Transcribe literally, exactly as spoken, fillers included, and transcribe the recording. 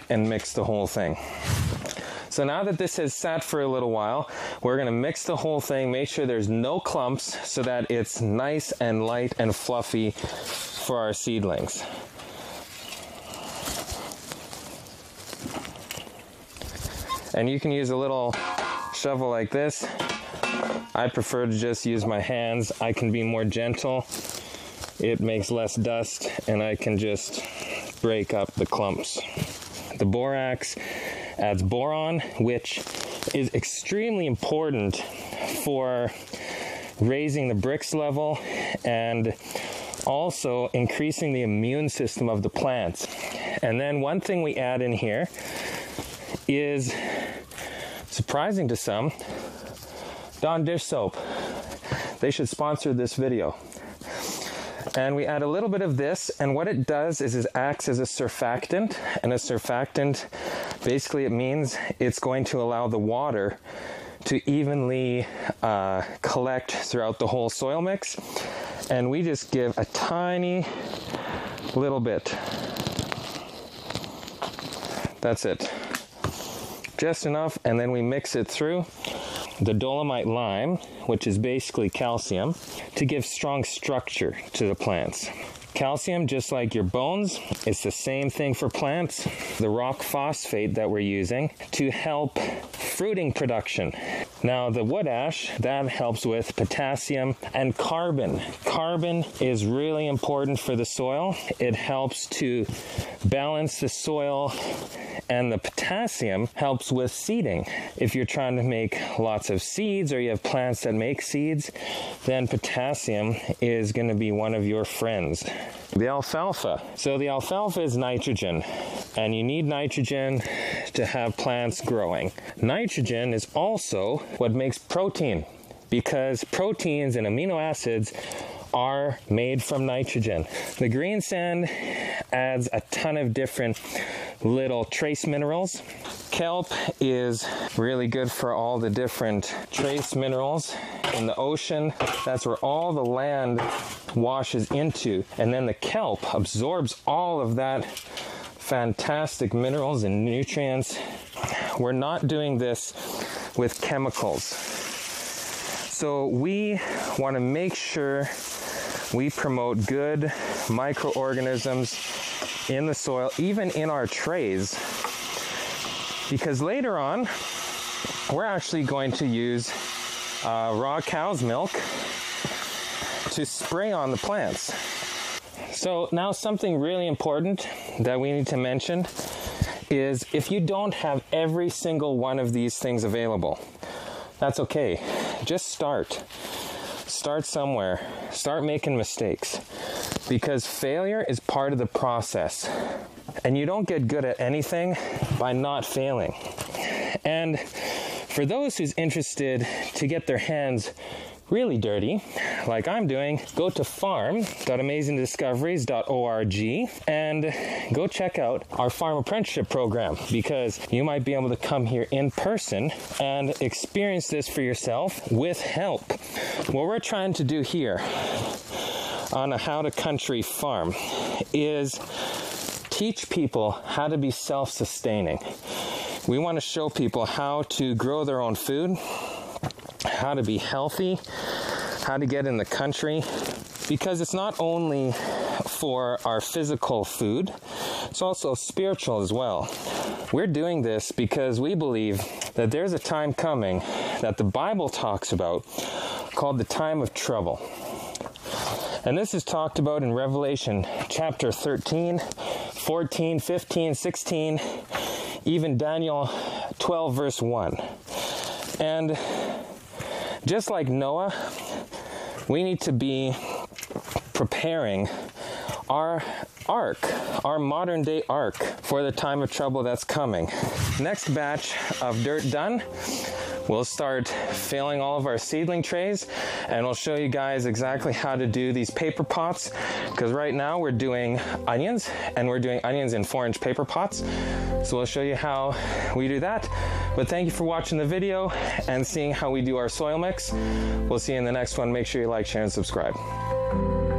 and mix the whole thing. So now that this has sat for a little while, we're going to mix the whole thing, make sure there's no clumps so that it's nice and light and fluffy for our seedlings. And you can use a little shovel like this. I prefer to just use my hands. I can be more gentle. It makes less dust, and I can just break up the clumps. The borax adds boron, which is extremely important for raising the Brix level and also increasing the immune system of the plants. And then one thing we add in here is surprising to some, Dawn dish soap. They should sponsor this video. And we add a little bit of this, and what it does is it acts as a surfactant, and a surfactant, basically it means it's going to allow the water to evenly uh, collect throughout the whole soil mix, and we just give a tiny little bit. That's it. Just enough, and then we mix it through. The dolomite lime, which is basically calcium, to give strong structure to the plants. Calcium, just like your bones, it's the same thing for plants. The rock phosphate that we're using to help fruiting production. Now the wood ash, that helps with potassium and carbon. Carbon is really important for the soil. It helps to balance the soil, and the potassium helps with seeding. If you're trying to make lots of seeds or you have plants that make seeds, then potassium is going to be one of your friends. The alfalfa. So the alfalfa is nitrogen, and you need nitrogen to have plants growing. Nitrogen is also what makes protein, because proteins and amino acids are made from nitrogen. The green sand adds a ton of different little trace minerals. Kelp is really good for all the different trace minerals in the ocean. That's where all the land washes into, and then the kelp absorbs all of that fantastic minerals and nutrients. We're not doing this with chemicals. So we want to make sure we promote good microorganisms in the soil, even in our trays, because later on we're actually going to use uh, raw cow's milk to spray on the plants. So now something really important that we need to mention is if you don't have every single one of these things available, that's okay. Just start. Start somewhere. Start making mistakes, because failure is part of the process, and you don't get good at anything by not failing. And for those who's interested to get their hands really dirty, like I'm doing, go to farm dot amazing discoveries dot org and go check out our farm apprenticeship program, because you might be able to come here in person and experience this for yourself with help. What we're trying to do here on a How to Country farm is teach people how to be self-sustaining. We want to show people how to grow their own food, how to be healthy, how to get in the country, because it's not only for our physical food, it's also spiritual as well. We're doing this because we believe that there's a time coming that the Bible talks about called the time of trouble. And this is talked about in Revelation chapter thirteen, fourteen, fifteen, sixteen, even Daniel twelve verse one. And just like Noah, we need to be preparing our ark, our modern day ark, for the time of trouble that's coming. Next batch of dirt done, we'll start filling all of our seedling trays, and we'll show you guys exactly how to do these paper pots, because right now we're doing onions, and we're doing onions in four inch paper pots. So we'll show you how we do that. But thank you for watching the video and seeing how we do our soil mix. We'll see you in the next one. Make sure you like, share, and subscribe.